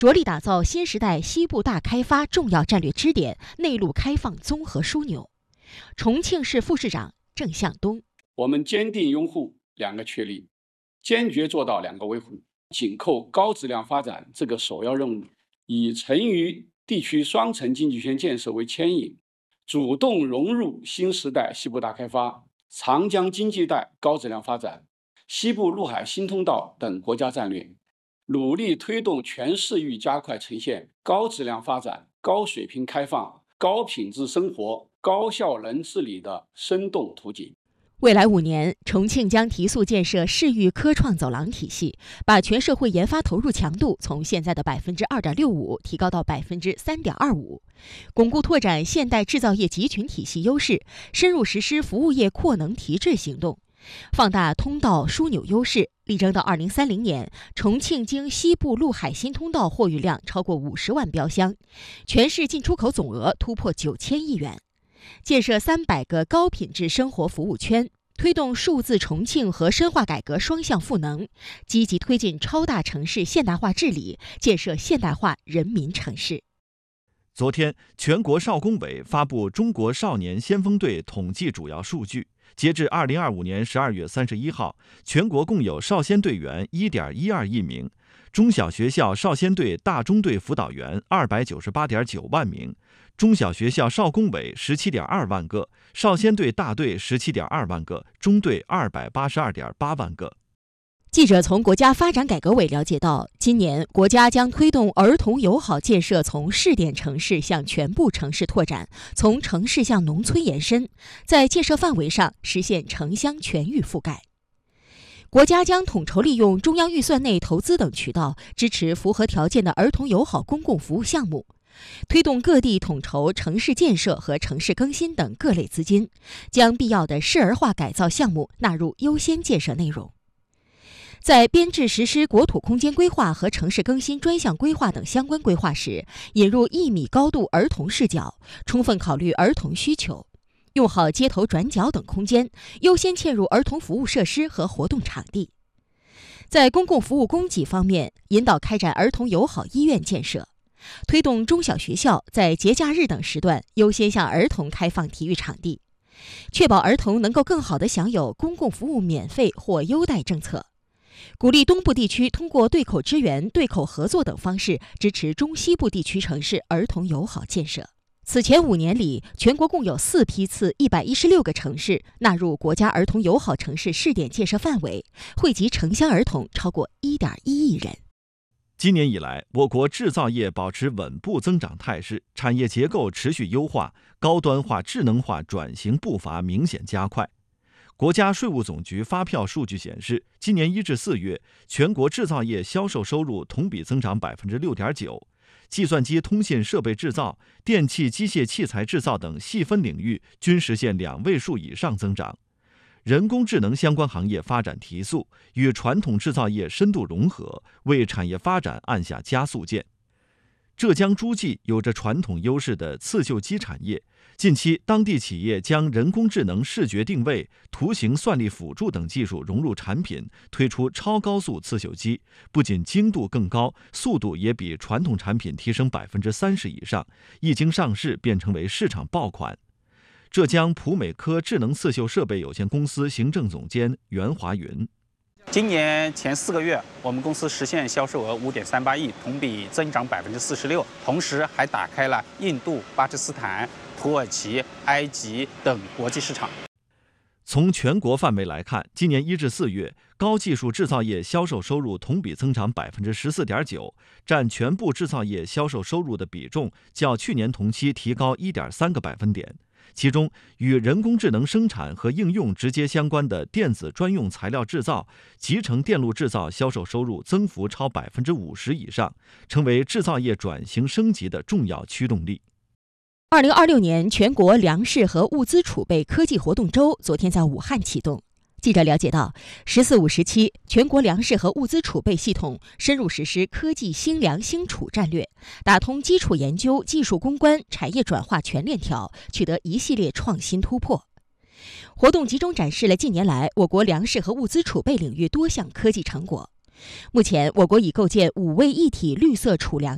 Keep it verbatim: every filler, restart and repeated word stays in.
着力打造新时代西部大开发重要战略支点、内陆开放综合枢纽。重庆市副市长郑向东： 我们坚定拥护两个确立，坚决做到两个维护，紧扣高质量发展这个首要任务，以成渝地区双城经济圈建设为牵引，主动融入新时代西部大开发、长江经济带高质量发展、西部陆海新通道等国家战略，努力推动全市域加快呈现高质量发展、高水平开放、高品质生活、高效能治理的生动图景。 未来五年，重庆将提速建设市域科创走廊体系，把全社会研发投入强度从现在的百分之二点六五提高到百分之三点二五，巩固拓展现代制造业集群体系优势，深入实施服务业扩能提质行动，放大通道枢纽优势，力争到二零三零年，重庆经西部陆海新通道货运量超过五十万标箱，全市进出口总额突破九千亿元。建设三百个高品质生活服务圈，推动数字重庆和深化改革双向赋能，积极推进超大城市现代化治理，建设现代化人民城市。 昨天，全国少工委发布中国少年先锋队统计主要数据，截至二零二五年十二月三十一号，全国共有少先队员一点一二亿名，中小学校少先队大中队辅导员二百九十八点九万名，中小学校少工委十七点二万个，少先队大队十七点二万个，中队二百八十二点八万个。 记者从国家发展改革委了解到，今年国家将推动儿童友好建设从试点城市向全部城市拓展，从城市向农村延伸，在建设范围上实现城乡全域覆盖。国家将统筹利用中央预算内投资等渠道，支持符合条件的儿童友好公共服务项目，推动各地统筹城市建设和城市更新等各类资金，将必要的市儿化改造项目纳入优先建设内容。在编制实施国土空间规划和城市更新专项规划等相关规划时，引入一米高度儿童视角，充分考虑儿童需求，用好街头转角等空间，优先嵌入儿童服务设施和活动场地。在公共服务供给方面，引导开展儿童友好医院建设，推动中小学校在节假日等时段优先向儿童开放体育场地，确保儿童能够更好地享有公共服务免费或优待政策。鼓励东部地区通过对口支援、对口合作等方式支持中西部地区城市儿童友好建设。此前五年里，全国共有四批次一百一十六个城市纳入国家儿童友好城市试点建设范围，惠及城乡儿童超过一点一亿人。 今年以来，我国制造业保持稳步增长态势，产业结构持续优化，高端化、智能化转型步伐明显加快。国家税务总局发票数据显示，今年一至四月，全国制造业销售收入同比增长百分之六点九，计算机通信设备制造、电气机械器材制造等细分领域均实现两位数以上增长。人工智能相关行业发展提速，与传统制造业深度融合，为产业发展按下加速键。浙江诸暨有着传统优势的刺绣机产业，近期当地企业将人工智能视觉定位、图形算力辅助等技术融入产品，推出超高速刺绣机，不仅精度更高，速度也比传统产品提升百分之三十以上，一经上市便成为市场爆款。浙江普美科智能刺绣设备有限公司行政总监袁华云： 今年前四个月，我们公司实现销售额五点三八亿，同比增长百分之四十六，同时还打开了印度、巴基斯坦、土耳其、埃及等国际市场。 从全国范围来看，今年一至四月，高技术制造业销售收入同比增长百分之十四点九，占全部制造业销售收入的比重较去年同期提高一点三个百分点。其中，与人工智能生产和应用直接相关的电子专用材料制造、集成电路制造销售收入增幅超百分之五十以上，成为制造业转型升级的重要驱动力。 二零二六年全国粮食和物资储备科技活动周昨天在武汉启动。记者了解到，十四五时期，全国粮食和物资储备系统深入实施科技兴粮兴储战略，打通基础研究、技术攻关、产业转化全链条，取得一系列创新突破。活动集中展示了近年来我国粮食和物资储备领域多项科技成果。目前，我国已构建五位一体绿色储粮